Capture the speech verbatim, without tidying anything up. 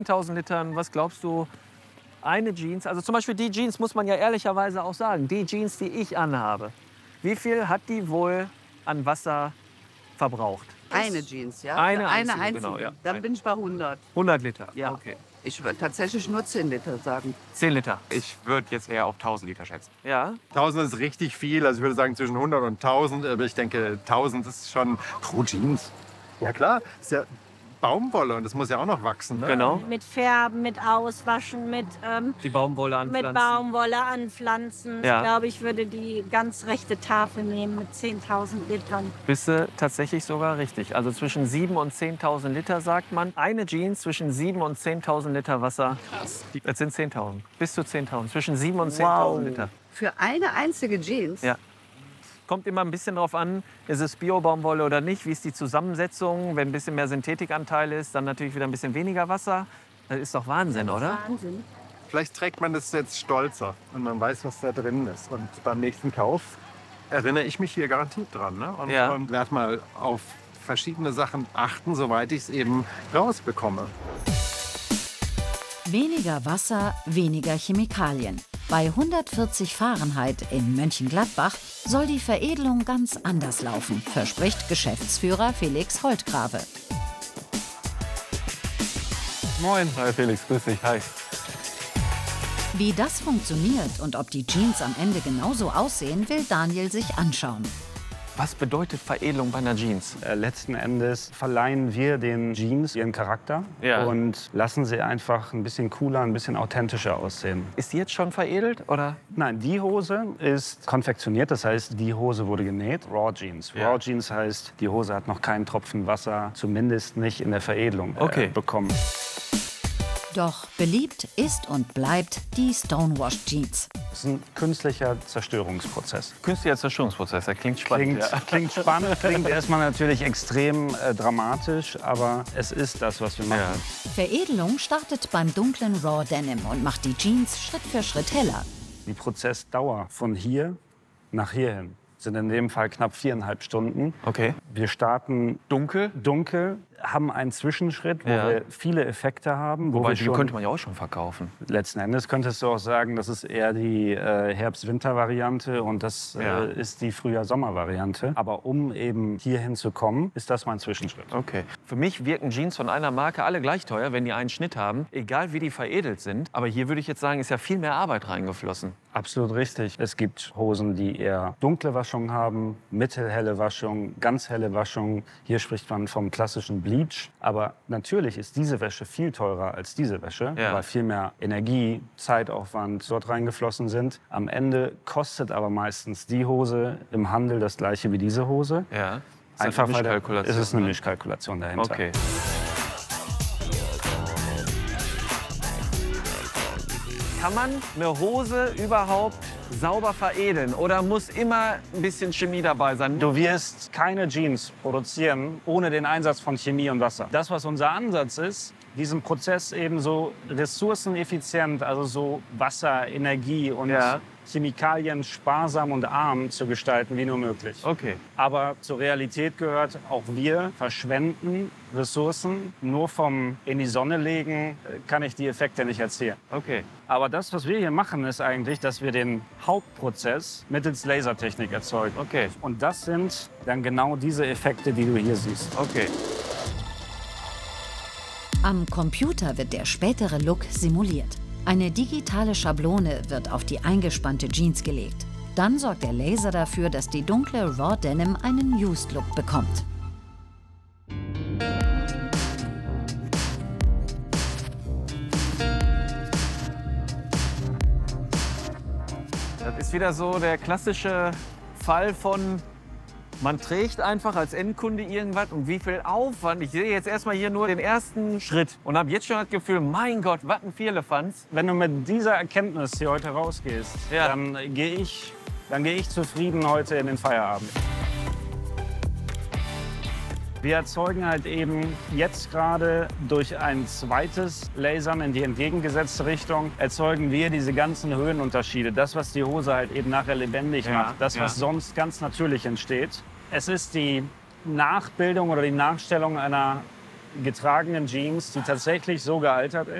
tausend Litern, was glaubst du, eine Jeans, also zum Beispiel die Jeans, muss man ja ehrlicherweise auch sagen, die Jeans, die ich anhabe, wie viel hat die wohl an Wasser verbraucht? Eine Jeans, ja? Eine eine einzige, einzige. genau, ja. Dann bin ich bei hundert. hundert Liter? Ja. Okay. Ich würde tatsächlich nur zehn Liter sagen. zehn Liter? Ich würde jetzt eher auf tausend Liter schätzen. Ja? tausend ist richtig viel, also ich würde sagen zwischen hundert und tausend. Aber ich denke, tausend ist schon pro Jeans. Ja klar, ist ja Baumwolle und das muss ja auch noch wachsen. Ne? Genau. Mit Färben, mit Auswaschen, mit, ähm, Die Baumwolle anpflanzen. mit Baumwolle anpflanzen. Ja. Ich glaube, ich würde die ganz rechte Tafel nehmen mit zehntausend Litern. Bist du tatsächlich sogar richtig. Also zwischen sieben und zehntausend Liter sagt man. Eine Jeans zwischen sieben und zehntausend Liter Wasser. Krass. Das sind zehntausend. Bis zu zehntausend. Zwischen sieben und zehntausend Liter. Für eine einzige Jeans? Ja. Kommt immer ein bisschen drauf an, ist es Bio-Baumwolle oder nicht, wie ist die Zusammensetzung. Wenn ein bisschen mehr Synthetikanteil ist, dann natürlich wieder ein bisschen weniger Wasser. Das ist doch Wahnsinn, oder? Wahnsinn. Vielleicht trägt man das jetzt stolzer und man weiß, was da drin ist. Und beim nächsten Kauf erinnere ich mich hier garantiert dran. Ne? Und, Ja. und werde mal auf verschiedene Sachen achten, soweit ich es eben rausbekomme. Weniger Wasser, weniger Chemikalien. Bei hundertvierzig Fahrenheit in Mönchengladbach soll die Veredelung ganz anders laufen, verspricht Geschäftsführer Felix Holtgrave. Moin. Hi Felix, grüß dich. Hi. Wie das funktioniert und ob die Jeans am Ende genauso aussehen, will Daniel sich anschauen. Was bedeutet Veredelung bei einer Jeans? Äh, letzten Endes verleihen wir den Jeans ihren Charakter Ja. und lassen sie einfach ein bisschen cooler, ein bisschen authentischer aussehen. Ist die jetzt schon veredelt, oder? Nein, die Hose ist konfektioniert, das heißt, die Hose wurde genäht. Raw Jeans. Ja. Raw Jeans heißt, die Hose hat noch keinen Tropfen Wasser, zumindest nicht in der Veredelung äh, Okay. bekommen. Doch beliebt ist und bleibt die Stonewashed Jeans. Das ist ein künstlicher Zerstörungsprozess. Künstlicher Zerstörungsprozess, das klingt spannend. Klingt, Ja. klingt spannend, klingt erstmal natürlich extrem äh, dramatisch, aber es ist das, was wir machen. Ja. Veredelung startet beim dunklen Raw Denim und macht die Jeans Schritt für Schritt heller. Die Prozessdauer von hier nach hierhin sind in dem Fall knapp viereinhalb Stunden. Okay. Wir starten Dunkel? dunkel, haben einen Zwischenschritt, wo Ja. wir viele Effekte haben. Wo Wobei, wir die schon, könnte man ja auch schon verkaufen. letzten Endes könntest du auch sagen, das ist eher die äh, Herbst-Winter-Variante und das Ja. äh, ist die Frühjahr-Sommer-Variante. Aber um eben hierhin zu kommen, ist das mein Zwischenschritt. Okay. Für mich wirken Jeans von einer Marke alle gleich teuer, wenn die einen Schnitt haben, egal wie die veredelt sind. Aber hier würde ich jetzt sagen, ist ja viel mehr Arbeit reingeflossen. Absolut richtig. Es gibt Hosen, die eher dunkle Waschung haben, mittelhelle Waschung, ganz helle Waschung. Hier spricht man vom klassischen Bleach. Aber natürlich ist diese Wäsche viel teurer als diese Wäsche, Ja. weil viel mehr Energie, Zeitaufwand dort reingeflossen sind. Am Ende kostet aber meistens die Hose im Handel das gleiche wie diese Hose. Ja. Einfach weil da- Mischkalkulation. es ist eine ne? Mischkalkulation dahinter. Okay. Kann man eine Hose überhaupt sauber veredeln oder muss immer ein bisschen Chemie dabei sein? Du wirst keine Jeans produzieren ohne den Einsatz von Chemie und Wasser. Das, was unser Ansatz ist, diesen Prozess eben so ressourceneffizient, also so Wasser, Energie und Ja. Chemikalien sparsam und arm zu gestalten wie nur möglich. Okay. Aber zur Realität gehört, auch wir verschwenden Ressourcen. Nur vom in die Sonne legen äh, kann ich die Effekte nicht erzielen. Okay. Aber das, was wir hier machen, ist eigentlich, dass wir den Hauptprozess mittels Lasertechnik erzeugen. Okay. Und das sind dann genau diese Effekte, die du hier siehst. Okay. Am Computer wird der spätere Look simuliert. Eine digitale Schablone wird auf die eingespannte Jeans gelegt. Dann sorgt der Laser dafür, dass die dunkle Raw Denim einen Used Look bekommt. Das ist wieder so der klassische Fall von, man trägt einfach als Endkunde irgendwas und wie viel Aufwand. Ich sehe jetzt erstmal hier nur den ersten Schritt und habe jetzt schon das Gefühl, mein Gott, was ein Vierlefanz. Wenn du mit dieser Erkenntnis hier heute rausgehst, Ja. dann gehe ich, dann gehe ich zufrieden heute in den Feierabend. Wir erzeugen halt eben jetzt gerade durch ein zweites Lasern in die entgegengesetzte Richtung, erzeugen wir diese ganzen Höhenunterschiede. Das, was die Hose halt eben nachher lebendig Ja, macht. Das, ja. was sonst ganz natürlich entsteht. Es ist die Nachbildung oder die Nachstellung einer getragenen Jeans, die tatsächlich so gealtert ist.